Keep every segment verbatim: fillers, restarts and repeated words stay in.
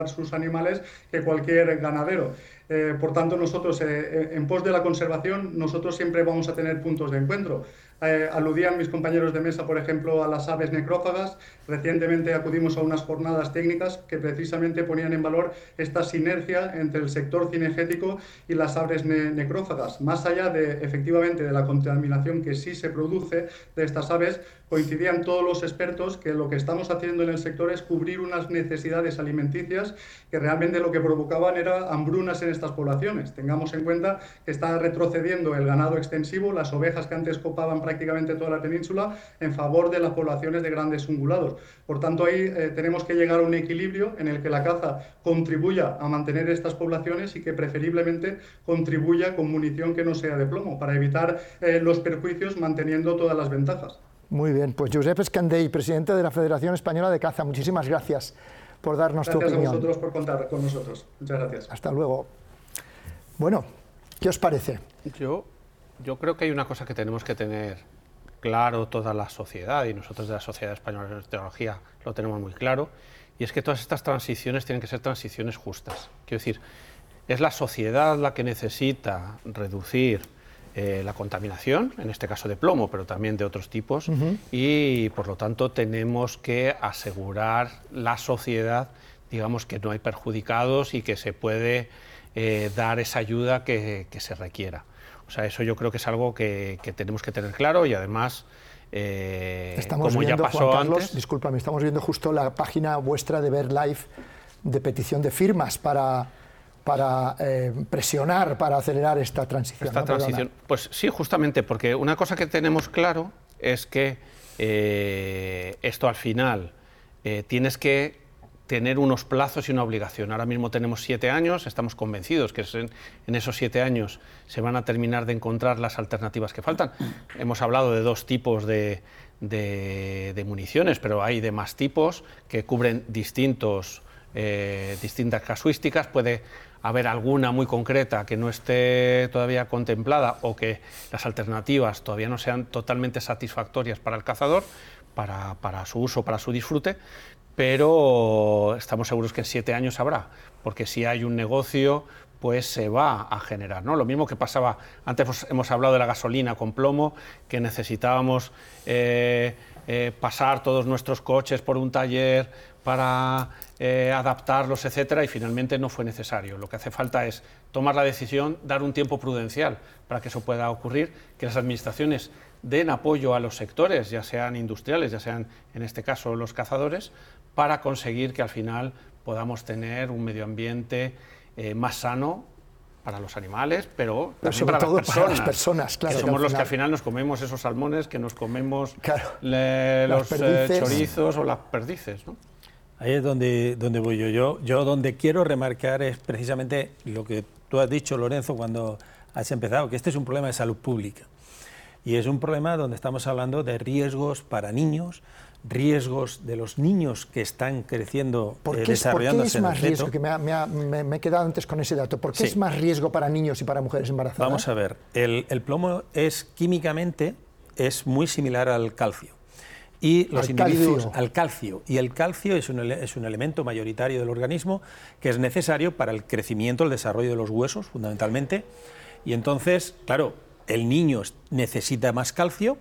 sus animales que cualquier ganadero. Eh, por tanto, nosotros, eh, en pos de la conservación, nosotros siempre vamos a tener puntos de encuentro. Eh, aludían mis compañeros de mesa, por ejemplo, a las aves necrófagas. Recientemente acudimos a unas jornadas técnicas que precisamente ponían en valor esta sinergia entre el sector cinegético y las aves ne necrófagas. Más allá de, efectivamente, de la contaminación que sí se produce de estas aves, coincidían todos los expertos que lo que estamos haciendo en el sector es cubrir unas necesidades alimenticias que realmente lo que provocaban era hambrunas en estas poblaciones. Tengamos en cuenta que está retrocediendo el ganado extensivo, las ovejas que antes copaban prácticamente toda la península, en favor de las poblaciones de grandes ungulados. Por tanto, ahí eh, tenemos que llegar a un equilibrio en el que la caza contribuya a mantener estas poblaciones y que preferiblemente contribuya con munición que no sea de plomo, para evitar eh, los perjuicios manteniendo todas las ventajas. Muy bien, pues Josep Escandell, presidente de la Federación Española de Caza, muchísimas gracias por darnos gracias tu opinión. Gracias a vosotros por contar con nosotros. Muchas gracias. Hasta luego. Bueno, ¿qué os parece? Yo, yo creo que hay una cosa que tenemos que tener claro toda la sociedad, y nosotros de la Sociedad Española de Ornitología lo tenemos muy claro, y es que todas estas transiciones tienen que ser transiciones justas. Quiero decir, es la sociedad la que necesita reducir Eh, la contaminación, en este caso de plomo, pero también de otros tipos, uh-huh. y por lo tanto tenemos que asegurar la sociedad, digamos, que no hay perjudicados y que se puede eh, dar esa ayuda que, que se requiera. O sea, eso yo creo que es algo que, que tenemos que tener claro, y además, eh, estamos como viendo, ya pasó Juan Carlos, antes... Discúlpame, estamos viendo justo la página vuestra de BirdLife de petición de firmas para... para eh, presionar, para acelerar esta transición. Esta ¿no? transición, pues sí, justamente, porque una cosa que tenemos claro es que eh, esto al final eh, tienes que tener unos plazos y una obligación. Ahora mismo tenemos siete años, estamos convencidos que en, en esos siete años se van a terminar de encontrar las alternativas que faltan. Hemos hablado de dos tipos de, de, de municiones, pero hay de más tipos que cubren distintos, eh, distintas casuísticas. Puede haber alguna muy concreta que no esté todavía contemplada, o que las alternativas todavía no sean totalmente satisfactorias para el cazador, para, para su uso, para su disfrute, pero estamos seguros que en siete años habrá, porque si hay un negocio, pues se va a generar, ¿no? Lo mismo que pasaba, antes hemos hablado de la gasolina con plomo, que necesitábamos eh, eh, pasar todos nuestros coches por un taller para eh, adaptarlos, etcétera, y finalmente no fue necesario. Lo que hace falta es tomar la decisión, dar un tiempo prudencial para que eso pueda ocurrir, que las administraciones den apoyo a los sectores, ya sean industriales, ya sean en este caso los cazadores, para conseguir que al final podamos tener un medio ambiente eh, más sano para los animales, pero también sobre para, todo las personas, para las personas, claro, que somos que los final... que al final nos comemos esos salmones, que nos comemos claro, le, los eh, chorizos o las perdices, ¿no? Ahí es donde, donde voy yo. yo. Yo donde quiero remarcar es precisamente lo que tú has dicho, Lorenzo, cuando has empezado, que este es un problema de salud pública. Y es un problema donde estamos hablando de riesgos para niños, riesgos de los niños que están creciendo, ¿Por qué, eh, desarrollándose ¿por qué es más en el riesgo? feto? Que me, me, me, me he quedado antes con ese dato. ¿Por qué sí. es más riesgo para niños y para mujeres embarazadas? Vamos a ver, el, el plomo es químicamente es muy similar al calcio. Y los al individuos calcio. al calcio. Y el calcio es un, es un elemento mayoritario del organismo que es necesario para el crecimiento, el desarrollo de los huesos, fundamentalmente. Y entonces, claro, el niño necesita más calcio,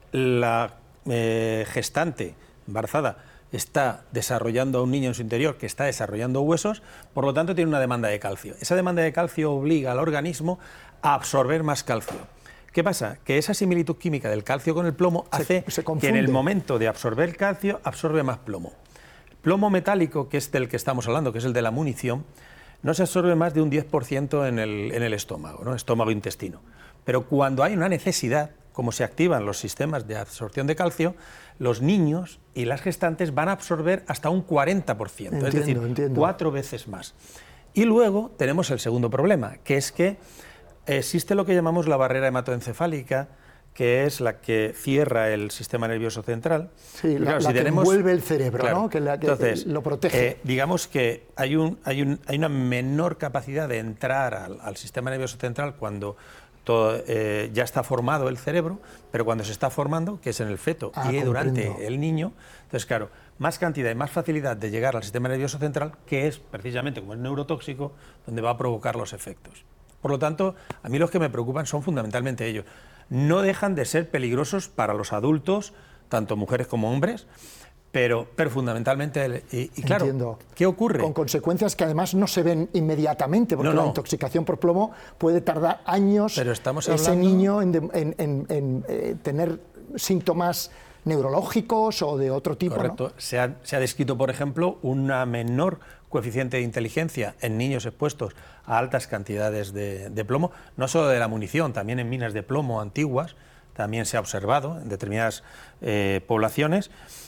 la eh, gestante embarazada está desarrollando a un niño en su interior que está desarrollando huesos, por lo tanto tiene una demanda de calcio. Esa demanda de calcio obliga al organismo a absorber más calcio. ¿Qué pasa? Que esa similitud química del calcio con el plomo se, hace se que en el momento de absorber el calcio absorbe más plomo. El plomo metálico, que es del que estamos hablando, que es el de la munición, no se absorbe más de un diez por ciento en el, en el estómago, ¿no? Estómago-intestino. Pero cuando hay una necesidad, como se activan los sistemas de absorción de calcio, los niños y las gestantes van a absorber hasta un cuarenta por ciento, entiendo, es decir, entiendo. cuatro veces más. Y luego tenemos el segundo problema, que es que existe lo que llamamos la barrera hematoencefálica, que es la que cierra el sistema nervioso central. Sí, la, claro, la si que tenemos, envuelve el cerebro, claro, ¿no? Que, la, que entonces, lo protege. Eh, digamos que hay, un, hay, un, hay una menor capacidad de entrar al, al sistema nervioso central cuando todo, eh, ya está formado el cerebro, pero cuando se está formando, que es en el feto ah, y comprendo. durante el niño, entonces claro, más cantidad y más facilidad de llegar al sistema nervioso central, que es precisamente, como es neurotóxico, donde va a provocar los efectos. Por lo tanto, a mí los que me preocupan son fundamentalmente ellos. No dejan de ser peligrosos para los adultos, tanto mujeres como hombres, pero, pero fundamentalmente, y, y claro, Entiendo. ¿qué ocurre? Con consecuencias que además no se ven inmediatamente, porque No, no. la intoxicación por plomo puede tardar años Pero estamos ese hablando- niño en, de- en- en- en, eh, tener síntomas neurológicos o de otro tipo. Correcto. ¿no? Se ha, se ha descrito, por ejemplo, una menor coeficiente de inteligencia en niños expuestos a altas cantidades de, de plomo, no solo de la munición, también en minas de plomo antiguas, también se ha observado en determinadas eh, poblaciones,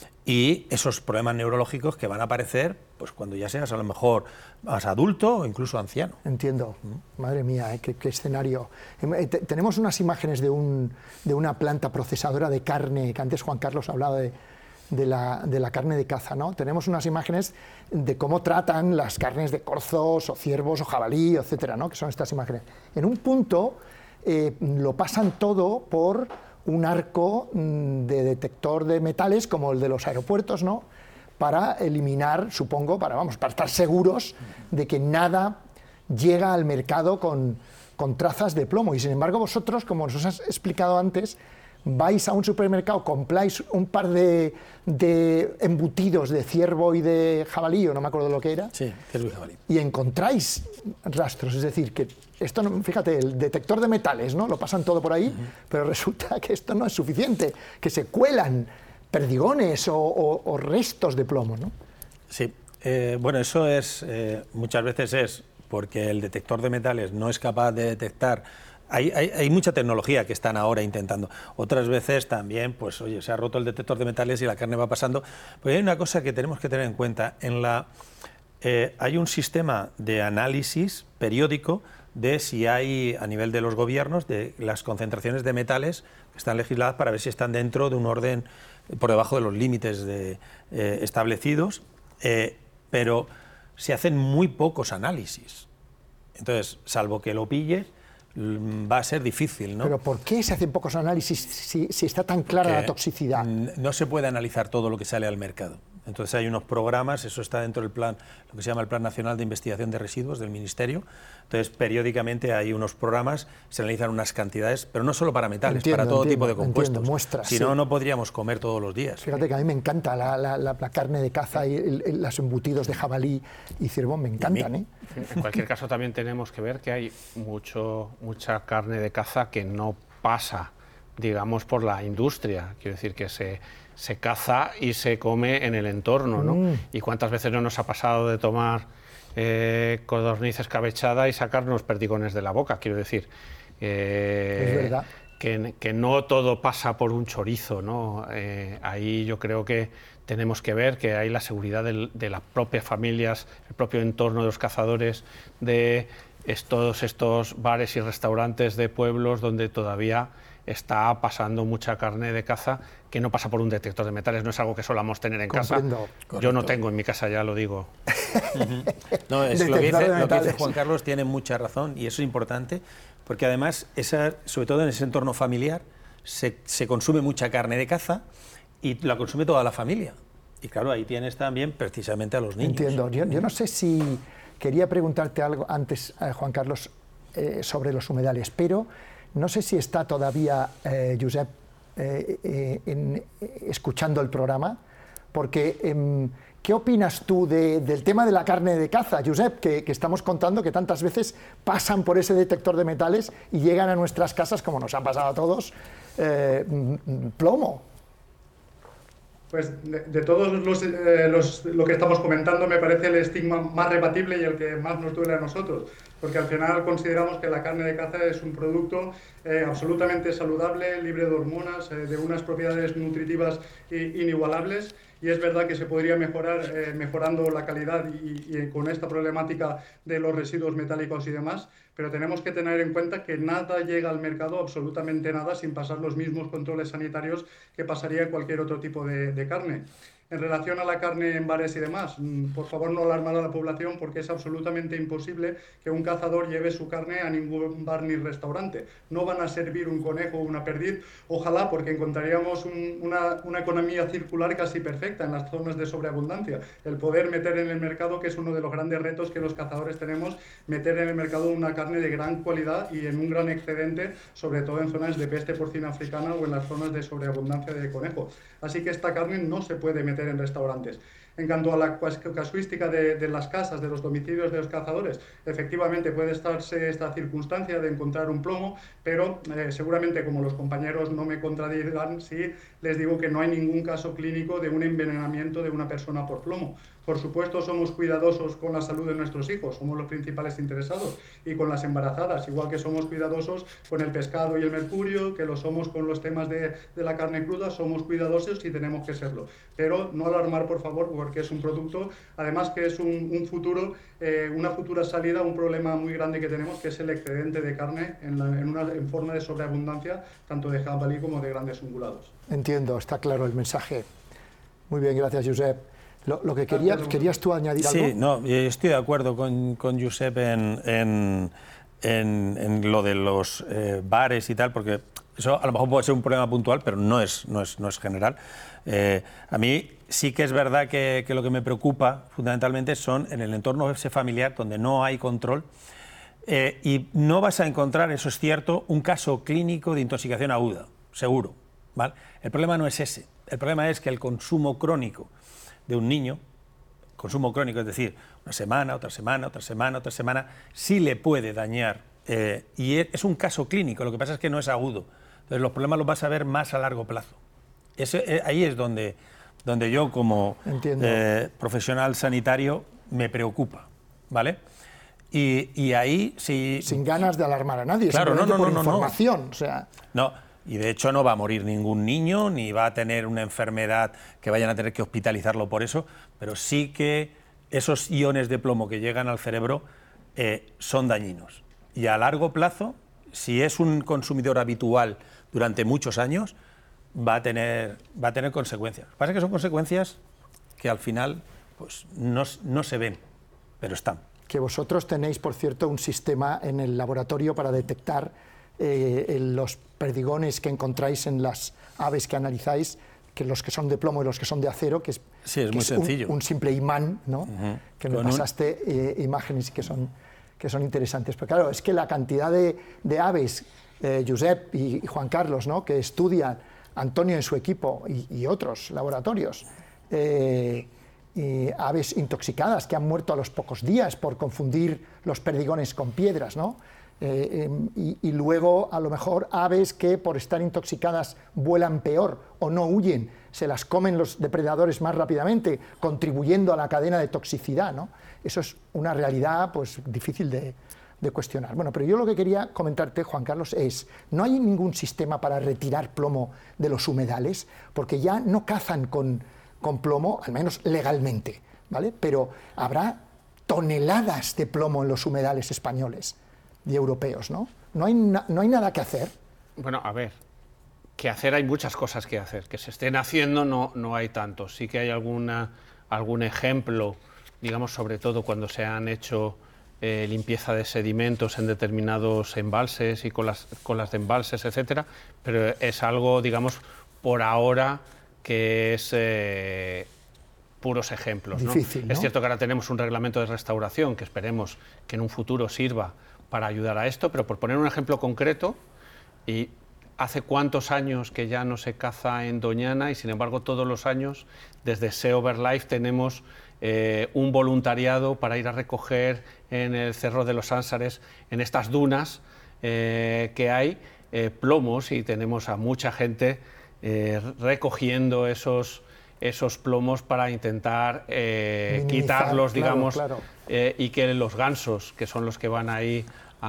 y esos problemas neurológicos que van a aparecer pues, cuando ya seas a lo mejor más adulto o incluso anciano. Entiendo. Madre mía, ¿eh? qué, qué escenario. Eh, te- tenemos unas imágenes de, un, de una planta procesadora de carne, que antes Juan Carlos hablaba de, de, la, de la carne de caza, ¿no? Tenemos unas imágenes de cómo tratan las carnes de corzos o ciervos o jabalí, etcétera, ¿no? Que son estas imágenes. En un punto eh, lo pasan todo por un arco mm, de detector de metales como el de los aeropuertos, ¿no? Para eliminar, supongo, para, vamos, para estar seguros de que nada llega al mercado con, con trazas de plomo. Y sin embargo vosotros, como os has explicado antes, vais a un supermercado, compráis un par de, de embutidos de ciervo y de jabalí, o no me acuerdo lo que era, Sí, ciervo y jabalí. y encontráis rastros. Es decir, que esto, no, fíjate, el detector de metales, ¿no? Lo pasan todo por ahí, uh-huh. pero resulta que esto no es suficiente, que se cuelan perdigones o, o, o restos de plomo, ¿no? Sí, eh, bueno, eso es, eh, muchas veces es porque el detector de metales no es capaz de detectar. Hay, hay, hay mucha tecnología que están ahora intentando. Otras veces también, pues oye, se ha roto el detector de metales y la carne va pasando. Pero hay una cosa que tenemos que tener en cuenta. En la, eh, hay un sistema de análisis periódico de si hay, a nivel de los gobiernos, de las concentraciones de metales que están legisladas para ver si están dentro de un orden por debajo de los límites de, eh, establecidos, eh, pero se hacen muy pocos análisis. Entonces, salvo que lo pilles, va a ser difícil, ¿no? Pero ¿por qué se hacen pocos análisis si, si está tan clara Porque la toxicidad? No se puede analizar todo lo que sale al mercado. Entonces hay unos programas, eso está dentro del plan, lo que se llama el Plan Nacional de Investigación de Residuos del Ministerio. Entonces periódicamente hay unos programas, se analizan unas cantidades, pero no solo para metales, Entiendo, para todo entiendo, tipo de compuestos. entiendo, muestras, si no, sí. no podríamos comer todos los días. Fíjate que a mí me encanta la, la, la, la carne de caza y el, el, los embutidos de jabalí y ciervo, me encantan, ¿eh? En cualquier caso también tenemos que ver que hay mucho, mucha carne de caza que no pasa, digamos, por la industria. Quiero decir que se, se caza y se come en el entorno, ¿no? Mm. Y cuántas veces no nos ha pasado de tomar eh, codorniz escabechada y sacarnos perdigones de la boca, quiero decir. Eh, es verdad. Que, que no todo pasa por un chorizo, ¿no? Eh, ahí yo creo que tenemos que ver que hay la seguridad del, de las propias familias, el propio entorno de los cazadores, de estos, estos bares y restaurantes de pueblos donde todavía está pasando mucha carne de caza que no pasa por un detector de metales, no es algo que solamos tener en Comprendo. casa. Correcto. Yo no tengo en mi casa, ya lo digo. Uh-huh. No, es lo, que dice, lo que dice Juan Carlos tiene mucha razón y eso es importante porque además, esa, sobre todo en ese entorno familiar, se, se consume mucha carne de caza y la consume toda la familia. Y claro, ahí tienes también precisamente a los niños. Entiendo. Yo, yo no sé si quería preguntarte algo antes, eh, Juan Carlos, eh, sobre los humedales, pero no sé si está todavía eh, Josep eh, eh, en, eh, escuchando el programa, porque eh, ¿qué opinas tú de, del tema de la carne de caza, Josep, que, que estamos contando que tantas veces pasan por ese detector de metales y llegan a nuestras casas, como nos ha pasado a todos, eh, plomo? Pues de, de todos los, eh, los, lo que estamos comentando me parece el estigma más rebatible y el que más nos duele a nosotros, porque al final consideramos que la carne de caza es un producto eh, absolutamente saludable, libre de hormonas, eh, de unas propiedades nutritivas inigualables, y es verdad que se podría mejorar eh, mejorando la calidad y, y con esta problemática de los residuos metálicos y demás, pero tenemos que tener en cuenta que nada llega al mercado, absolutamente nada, sin pasar los mismos controles sanitarios que pasaría cualquier otro tipo de, de carne. En relación a la carne en bares y demás, por favor no alarmar a la población porque es absolutamente imposible que un cazador lleve su carne a ningún bar ni restaurante. No van a servir un conejo o una perdiz, ojalá, porque encontraríamos un, una, una economía circular casi perfecta en las zonas de sobreabundancia. El poder meter en el mercado, que es uno de los grandes retos que los cazadores tenemos, meter en el mercado una carne de gran cualidad y en un gran excedente, sobre todo en zonas de peste porcina africana o en las zonas de sobreabundancia de conejo. Así que esta carne no se puede meter en restaurantes. En cuanto a la casuística de, de las casas, de los domicilios de los cazadores, efectivamente puede estarse esta circunstancia de encontrar un plomo, pero eh, seguramente, como los compañeros no me contradirán, sí les digo que no hay ningún caso clínico de un envenenamiento de una persona por plomo. Por supuesto, somos cuidadosos con la salud de nuestros hijos, somos los principales interesados, y con las embarazadas, igual que somos cuidadosos con el pescado y el mercurio, que lo somos con los temas de, de la carne cruda, somos cuidadosos y tenemos que serlo. Pero no alarmar, por favor, porque es un producto, además que es un, un futuro, eh, una futura salida a un problema muy grande que tenemos, que es el excedente de carne en, la, en, una, en forma de sobreabundancia, tanto de jabalí como de grandes ungulados. Entiendo, está claro el mensaje. Muy bien, gracias, Josep. Lo, lo que quería, ¿querías tú añadir algo? Sí, no, estoy de acuerdo con, con Josep en, en, en, en lo de los eh, bares y tal, porque eso a lo mejor puede ser un problema puntual, pero no es, no es, no es general. Eh, a mí sí que es verdad que, que lo que me preocupa fundamentalmente son en el entorno ese familiar donde no hay control eh, y no vas a encontrar, eso es cierto, un caso clínico de intoxicación aguda, seguro, ¿vale? El problema no es ese, el problema es que el consumo crónico de un niño, consumo crónico, es decir, una semana, otra semana, otra semana, otra semana, sí le puede dañar. Eh, y es un caso clínico, lo que pasa es que no es agudo. Entonces los problemas los vas a ver más a largo plazo. Ese, eh, ahí es donde, donde yo como eh, profesional sanitario me preocupa, ¿vale? Y, y ahí sí... Sin ganas de alarmar a nadie, claro, no, no, por no, no, información. No. O sea... no. Y de hecho no va a morir ningún niño, ni va a tener una enfermedad que vayan a tener que hospitalizarlo por eso, pero sí que esos iones de plomo que llegan al cerebro eh, son dañinos. Y a largo plazo, si es un consumidor habitual durante muchos años, va a tener, va a tener consecuencias. Lo que pasa es que son consecuencias que al final pues, no, no se ven, pero están. Que vosotros tenéis, por cierto, un sistema en el laboratorio para detectar Eh, los perdigones que encontráis en las aves que analizáis, que los que son de plomo y los que son de acero, que es, sí, es que muy es sencillo. Un, un simple imán, ¿no? Uh-huh. Que me pasaste eh, imágenes que son, que son interesantes. Pero claro, es que la cantidad de, de aves, eh, Josep y, y Juan Carlos, ¿no? Que estudian, Antonio en su equipo y, y otros laboratorios, eh, y aves intoxicadas que han muerto a los pocos días por confundir los perdigones con piedras, ¿no? Eh, eh, y, y luego a lo mejor aves que por estar intoxicadas vuelan peor o no huyen, se las comen los depredadores más rápidamente, contribuyendo a la cadena de toxicidad, ¿no? Eso es una realidad pues, difícil de, de cuestionar. Bueno, pero yo lo que quería comentarte, Juan Carlos, es, no hay ningún sistema para retirar plomo de los humedales, porque ya no cazan con, con plomo, al menos legalmente, ¿vale? Pero habrá toneladas de plomo en los humedales españoles y europeos, ¿no? ¿No hay, na no hay nada que hacer? Bueno, a ver, que hacer hay muchas cosas que hacer. Que se estén haciendo no, no hay tantos. Sí que hay alguna, algún ejemplo, digamos, sobre todo cuando se han hecho eh, limpieza de sedimentos en determinados embalses y con las, con las de embalses, etcétera, pero es algo, digamos, por ahora que es... Eh, puros ejemplos, ¿no? Difícil, ¿no? Es cierto que ahora tenemos un reglamento de restauración que esperemos que en un futuro sirva para ayudar a esto, pero por poner un ejemplo concreto, y hace cuántos años que ya no se caza en Doñana y sin embargo todos los años desde Sea Over Life tenemos eh, un voluntariado para ir a recoger en el Cerro de los Ánsares, en estas dunas eh, que hay, eh, plomos, y tenemos a mucha gente eh, recogiendo esos esos plomos para intentar eh, quitarlos, digamos, claro, claro. Eh, y que los gansos, que son los que van ahí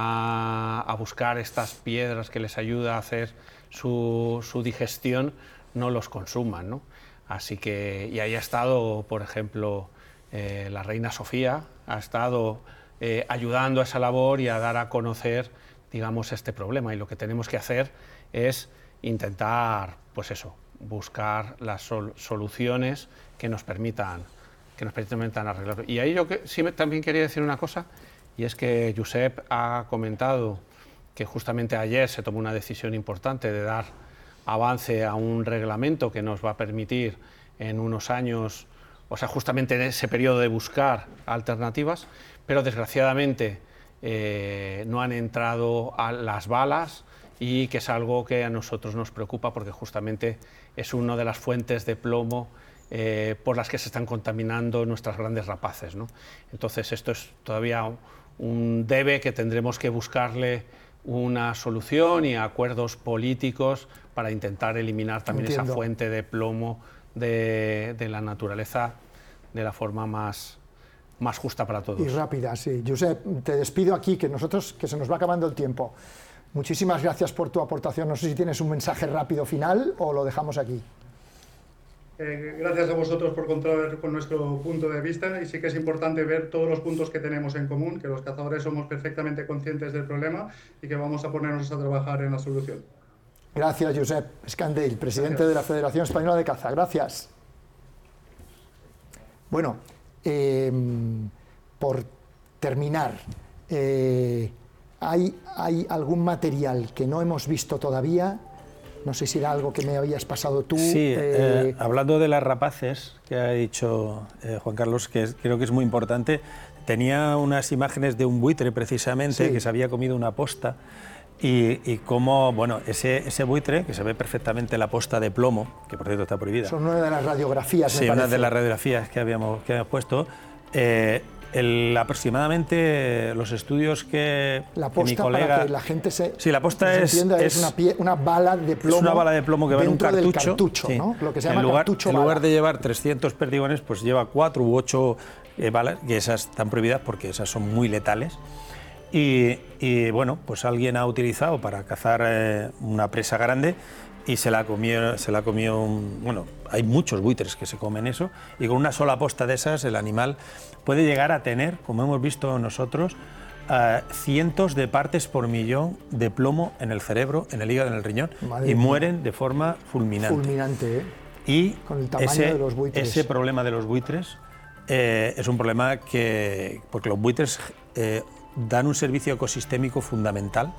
a, a buscar estas piedras que les ayuda a hacer su, su digestión, no los consuman, ¿no? Así que, y ahí ha estado, por ejemplo, eh, la reina Sofía, ha estado eh, ayudando a esa labor y a dar a conocer, digamos, este problema. Y lo que tenemos que hacer es intentar, pues eso, buscar las sol soluciones que nos permitan, que nos permitan arreglarlo. Y ahí yo que, sí me, también quería decir una cosa, y es que Josep ha comentado que justamente ayer se tomó una decisión importante de dar avance a un reglamento que nos va a permitir en unos años, o sea, justamente en ese periodo de buscar alternativas, pero desgraciadamente eh, no han entrado a las balas, y que es algo que a nosotros nos preocupa porque justamente es una de las fuentes de plomo eh, por las que se están contaminando nuestras grandes rapaces, ¿no? Entonces esto es todavía un debe que tendremos que buscarle una solución y acuerdos políticos para intentar eliminar también Entiendo. esa fuente de plomo de, de la naturaleza de la forma más, más justa para todos. Y rápida, sí. Josep, te despido aquí, que nosotros, que se nos va acabando el tiempo. Muchísimas gracias por tu aportación. No sé si tienes un mensaje rápido final o lo dejamos aquí. Eh, gracias a vosotros por contar con nuestro punto de vista, y sí que es importante ver todos los puntos que tenemos en común, que los cazadores somos perfectamente conscientes del problema y que vamos a ponernos a trabajar en la solución. Gracias, Josep Scandell, presidente Gracias. de la Federación Española de Caza. Gracias. Bueno, eh, por terminar, eh, ¿hay, ¿hay algún material que no hemos visto todavía? No sé si era algo que me habías pasado tú. Sí, eh... Eh, hablando de las rapaces que ha dicho eh, Juan Carlos, que es, creo que es muy importante, tenía unas imágenes de un buitre precisamente sí. que se había comido una posta y, y cómo, bueno, ese, ese buitre, que se ve perfectamente la posta de plomo, que por cierto está prohibida. Son una de las radiografías, Sí, me una parece. de las radiografías que habíamos, que habíamos puesto. Eh, El, aproximadamente los estudios que, la posta, que mi colega... para que la gente se, sí, la posta se es, entienda, es, es una, pie, una bala de plomo. Es una bala de plomo que va en un cartucho. cartucho sí. ¿no? Lo que se llama en lugar, cartucho En bala. lugar de llevar trescientos perdigones, pues lleva cuatro u ocho eh, balas, que esas están prohibidas porque esas son muy letales. Y, y bueno, pues alguien ha utilizado para cazar eh, una presa grande y se la comió, se la comió un, bueno, hay muchos buitres que se comen eso, y con una sola posta de esas el animal puede llegar a tener, como hemos visto nosotros, uh, cientos de partes por millón de plomo en el cerebro, en el hígado, en el riñón, Madre y mía. mueren de forma fulminante. Fulminante, ¿eh? Y con el tamaño ese, de los buitres. Ese problema de los buitres eh, es un problema que, porque los buitres eh, dan un servicio ecosistémico fundamental,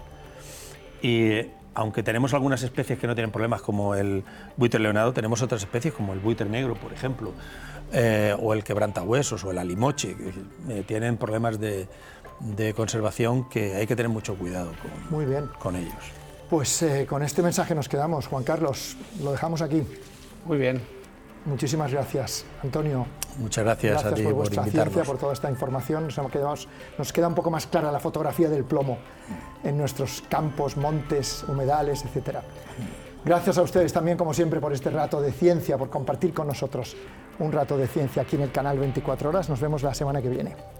y aunque tenemos algunas especies que no tienen problemas como el buitre leonado, tenemos otras especies como el buitre negro, por ejemplo, eh, o el quebrantahuesos o el alimoche, que eh, tienen problemas de, de conservación que hay que tener mucho cuidado con, Muy bien. con ellos. Pues eh, con este mensaje nos quedamos. Juan Carlos, lo dejamos aquí. Muy bien. Muchísimas gracias, Antonio. Muchas gracias, gracias a ti por, por vuestra invitarnos. ciencia, por toda esta información. Nos, hemos quedado, nos queda un poco más clara la fotografía del plomo en nuestros campos, montes, humedales, etcétera. Gracias a ustedes también, como siempre, por este rato de ciencia, por compartir con nosotros un rato de ciencia aquí en el canal veinticuatro horas. Nos vemos la semana que viene.